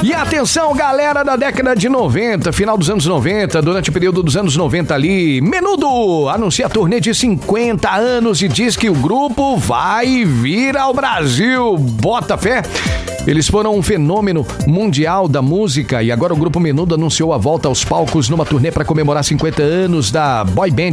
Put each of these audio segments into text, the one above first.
E atenção, galera da década de 90, final dos anos 90, durante o período dos anos 90 ali, Menudo anuncia a turnê de 50 anos e diz que o grupo vai vir ao Brasil. Bota fé! Eles foram um fenômeno mundial da música e agora o grupo Menudo anunciou a volta aos palcos numa turnê para comemorar 50 anos da boy band.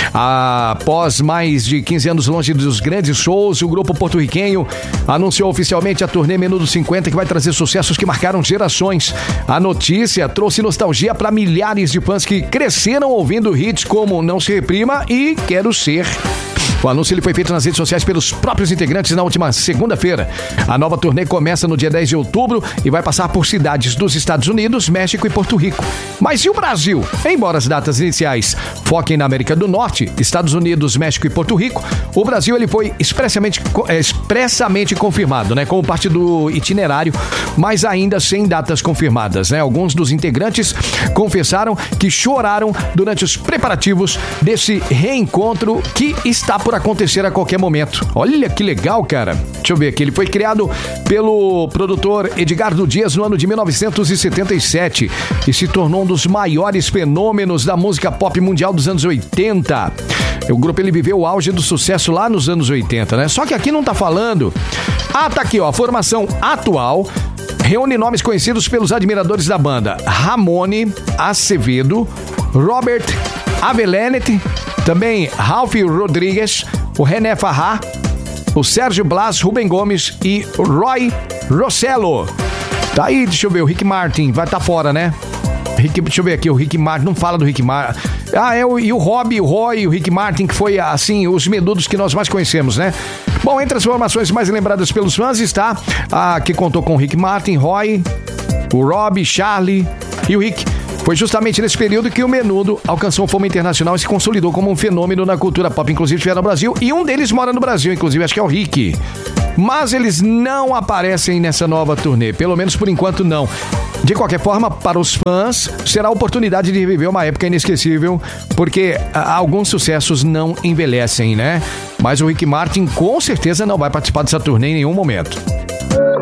Após mais de 15 anos longe dos grandes shows, o grupo porto-riquenho anunciou oficialmente a turnê Menudo 50, que vai trazer sucessos que marcaram gerações. A notícia trouxe nostalgia para milhares de fãs que cresceram ouvindo hits como Não Se Reprima e Quero Ser. O anúncio ele foi feito nas redes sociais pelos próprios integrantes na última segunda-feira. A nova turnê começa no dia 10 de outubro e vai passar por cidades dos Estados Unidos, México e Porto Rico. Mas e o Brasil? Embora as datas iniciais foquem na América do Norte, Estados Unidos, México e Porto Rico, o Brasil ele foi expressamente confirmado, né, como parte do itinerário, mas ainda sem datas confirmadas, né? Alguns dos integrantes confessaram que choraram durante os preparativos desse reencontro que está por acontecer a qualquer momento. Olha que legal, cara. Deixa eu ver aqui. Ele foi criado pelo produtor Edgardo Dias no ano de 1977 e se tornou um dos maiores fenômenos da música pop mundial dos anos 80. O grupo ele viveu o auge do sucesso lá nos anos 80, né? Só que aqui não tá falando. Tá aqui, ó. A formação atual reúne nomes conhecidos pelos admiradores da banda: Ramone Acevedo, Robert Avelenet, também Ralph Rodrigues, o René Farrá, o Sérgio Blas, Rubem Gomes e Roy Rossello. Tá aí, deixa eu ver, o Rick Martin vai estar fora, né? Deixa eu ver aqui, o Rick Martin, não fala do Rick Martin. E o Roy, o Rick Martin, que foi, assim, os menudos que nós mais conhecemos, né? Bom, entre as formações mais lembradas pelos fãs está a que contou com o Rick Martin, Roy, o Rob, Charlie e o Rick. Foi justamente nesse período que o Menudo alcançou fama internacional e se consolidou como um fenômeno na cultura pop, inclusive estiveram no Brasil, e um deles mora no Brasil, inclusive, acho que é o Rick. Mas eles não aparecem nessa nova turnê, pelo menos por enquanto não. De qualquer forma, para os fãs, será a oportunidade de reviver uma época inesquecível, porque alguns sucessos não envelhecem, né? Mas o Rick Martin com certeza não vai participar dessa turnê em nenhum momento.